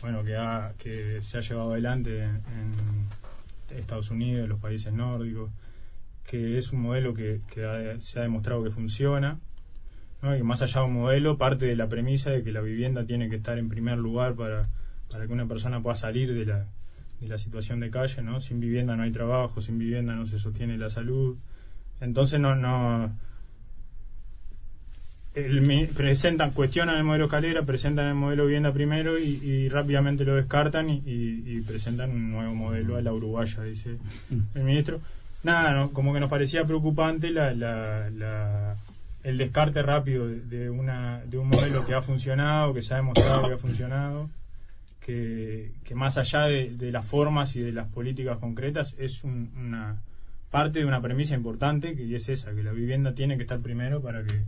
bueno, que se ha llevado adelante en Estados Unidos, en los países nórdicos, que es un modelo que se ha demostrado que funciona, ¿no? Y que más allá de un modelo, parte de la premisa de que la vivienda tiene que estar en primer lugar para que una persona pueda salir de la situación de calle, ¿no? Sin vivienda no hay trabajo, sin vivienda no se sostiene la salud. Entonces cuestionan el modelo escalera, presentan el modelo vivienda primero y rápidamente lo descartan y presentan un nuevo modelo a la uruguaya, dice el ministro. Nada, ¿no? Como que nos parecía preocupante el descarte rápido de un modelo que ha funcionado, que se ha demostrado que ha funcionado, que más allá de las formas y de las políticas concretas es una parte de una premisa importante, que es esa, que la vivienda tiene que estar primero para que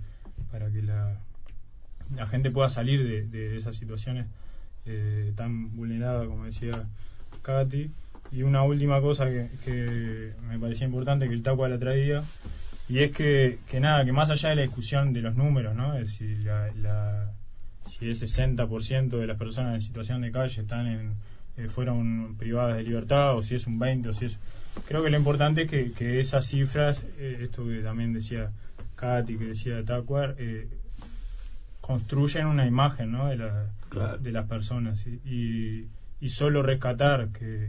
la gente pueda salir de esas situaciones tan vulneradas, como decía Katy. Y una última cosa que me parecía importante, que el Tacua la traía, y es que más allá de la discusión de los números, ¿no? Es decir, si el 60% de las personas en situación de calle fueron privadas de libertad, o si es un 20%, o si es... Creo que lo importante es que esas cifras, esto que también decía Katy, que decía Tacuar, construyen una imagen, ¿no? de las personas, y solo rescatar que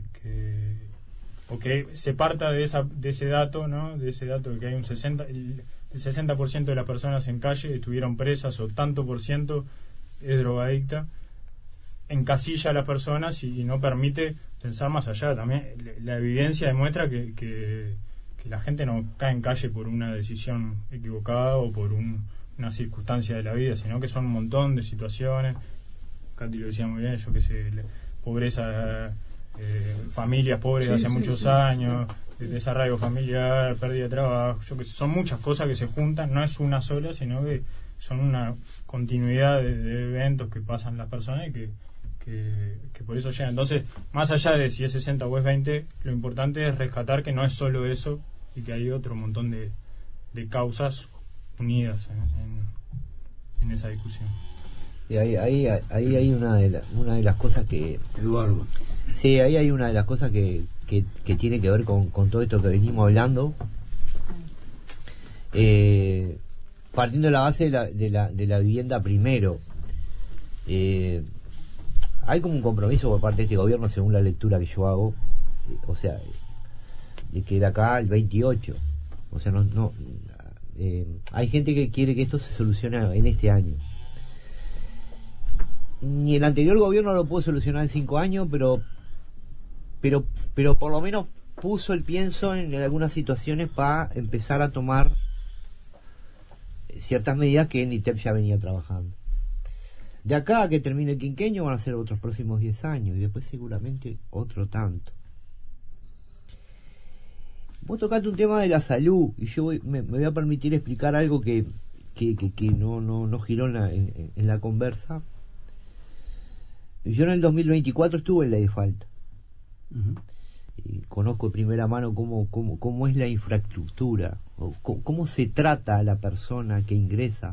se parta de ese dato, ¿no? De ese dato de que hay el 60% de las personas en calle estuvieron presas, o tanto por ciento es drogadicta, encasilla a las personas y no permite pensar más allá. También la evidencia demuestra que la gente no cae en calle por una decisión equivocada o por una circunstancia de la vida, sino que son un montón de situaciones. Katy lo decía muy bien, yo que sé, pobreza, familias pobres hace muchos años, desarraigo familiar, pérdida de trabajo, yo que sé, son muchas cosas que se juntan, no es una sola, sino que son una continuidad de eventos que pasan las personas y que por eso llegan. Entonces, más allá de si es 60 o es 20, lo importante es rescatar que no es solo eso y que hay otro montón de causas unidas en esa discusión. Y ahí hay una de las cosas que... Eduardo. Sí, ahí hay una de las cosas que tiene que ver con todo esto que venimos hablando. Partiendo de la base de la vivienda primero. Hay como un compromiso por parte de este gobierno, según la lectura que yo hago, o sea, de que de acá al 28, o sea, hay gente que quiere que esto se solucione en este año. Ni el anterior gobierno lo pudo solucionar en 5 años, pero por lo menos puso el pienso en algunas situaciones para empezar a tomar ciertas medidas que NITEP ya venía trabajando. De acá a que termine el quinquenio van a ser otros próximos 10 años y después seguramente otro tanto. Vos tocaste un tema de la salud y yo me voy a permitir explicar algo que no giró en la conversa. Yo en el 2024 estuve en la de falta. Y conozco de primera mano cómo es la infraestructura, o cómo se trata a la persona que ingresa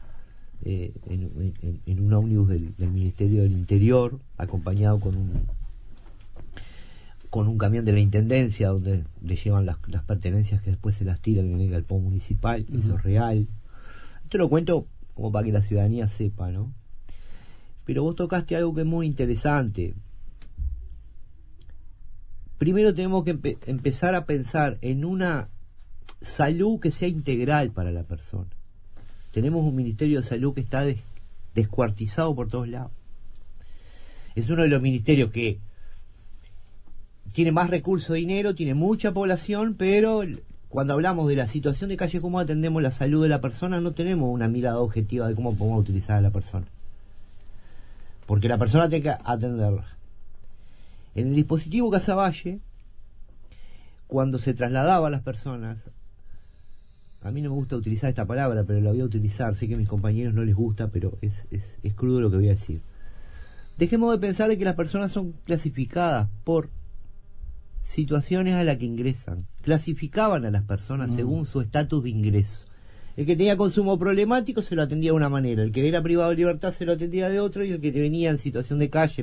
en un ómnibus del Ministerio del Interior, acompañado con un camión de la Intendencia, donde le llevan las pertenencias que después se las tiran en el galpón municipal. Eso es real. Esto lo cuento como para que la ciudadanía sepa, ¿no? Pero vos tocaste algo que es muy interesante. Primero tenemos que empezar a pensar en una salud que sea integral para la persona. Tenemos un Ministerio de Salud que está descuartizado por todos lados. Es uno de los ministerios que tiene más recursos de dinero, tiene mucha población, pero cuando hablamos de la situación de calle, cómo atendemos la salud de la persona, no tenemos una mirada objetiva de cómo podemos utilizar a la persona. Porque la persona tiene que atenderla. En el dispositivo Casaballe, cuando se trasladaba a las personas, a mí no me gusta utilizar esta palabra, pero la voy a utilizar, sé que a mis compañeros no les gusta, pero es crudo lo que voy a decir. Dejemos de pensar de que las personas son clasificadas por situaciones a las que ingresan. Clasificaban a las personas según su estatus de ingreso. El que tenía consumo problemático se lo atendía de una manera, el que era privado de libertad se lo atendía de otra, y el que venía en situación de calle,